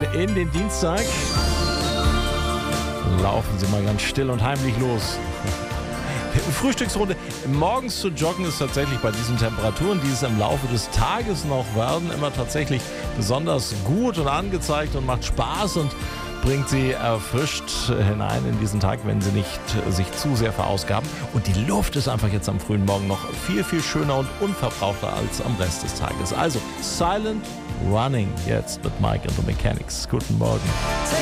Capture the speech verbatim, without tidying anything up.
in den Dienstag. Laufen Sie mal ganz still und heimlich los. Frühstücksrunde. Morgens zu joggen ist tatsächlich bei diesen Temperaturen, die es im Laufe des Tages noch werden, immer tatsächlich besonders gut und angezeigt und macht Spaß und bringt Sie erfrischt hinein in diesen Tag, wenn Sie nicht sich zu sehr verausgaben. Und die Luft ist einfach jetzt am frühen Morgen noch viel, viel schöner und unverbrauchter als am Rest des Tages. Also Silent Running jetzt mit Mike and the Mechanics. Guten Morgen.